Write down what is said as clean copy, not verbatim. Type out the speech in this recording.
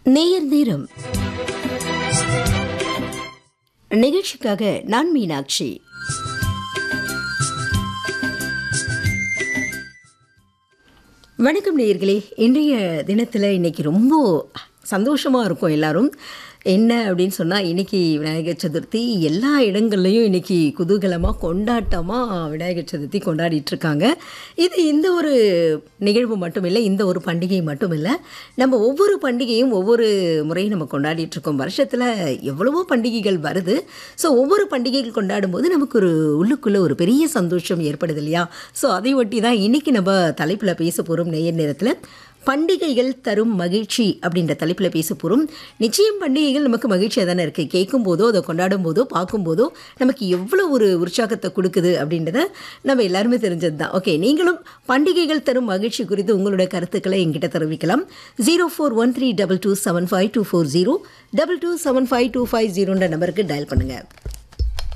நேயர் நேரம் நிகழ்ச்சிக்காக நான் மீனாட்சி. வணக்கம் நேயர்களே. இன்றைய தினத்தில் இன்னைக்கு ரொம்ப சந்தோஷமாக இருக்கும் எல்லாரும். என்ன அப்படின்னு சொன்னால், இன்றைக்கி விநாயகர் சதுர்த்தி. எல்லா இடங்கள்லையும் இன்றைக்கி குதூகலமாக கொண்டாட்டமாக விநாயகர் சதுர்த்தி கொண்டாடிட்டுருக்காங்க. இது இந்த ஒரு நிகழ்வு மட்டும் இல்லை, இந்த ஒரு பண்டிகை மட்டும் இல்லை. நம்ம ஒவ்வொரு பண்டிகையும் ஒவ்வொரு முறையும் நம்ம கொண்டாடிட்டுருக்கோம். வருஷத்தில் எவ்வளவோ பண்டிகைகள் வருது. ஸோ ஒவ்வொரு பண்டிகைகள் கொண்டாடும் போது நமக்கு ஒரு உள்ளுக்குள்ளே ஒரு பெரிய சந்தோஷம் ஏற்படுது இல்லையா? ஸோ அதை ஒட்டி தான் இன்றைக்கி நம்ம தலைப்பில் பேச போகிறோம். நேயர் நேரத்தில் பண்டிகைகள் தரும் மகிழ்ச்சி அப்படின்ற தலைப்பில் பேச போகிறோம். நிச்சயம் பண்டிகைகள் நமக்கு மகிழ்ச்சியாக தானே இருக்குது. கேட்கும் போதோ, அதை கொண்டாடும் போதோ, பார்க்கும்போதோ நமக்கு எவ்வளோ ஒரு உற்சாகத்தை கொடுக்குது அப்படின்றத நம்ம எல்லாருமே தெரிஞ்சது தான். ஓகே, நீங்களும் பண்டிகைகள் தரும் மகிழ்ச்சி குறித்து உங்களோட கருத்துக்களை எங்கிட்ட தெரிவிக்கலாம். 0413227524 22752550 நம்பருக்கு டயல் பண்ணுங்கள்.